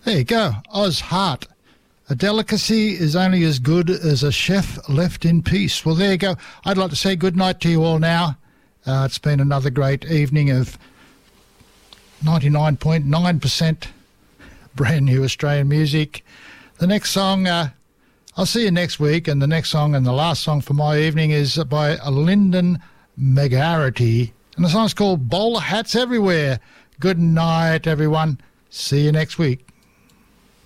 There you go, Oz Hart. A delicacy is only as good as a chef left in peace. Well, there you go. I'd like to say good night to you all now. It's been another great evening of 99.9% brand new Australian music. The next song, I'll see you next week, and the next song and the last song for my evening is by Lyndon McGarity, and the song's called Bowler Hats Everywhere. Good night, everyone. See you next week.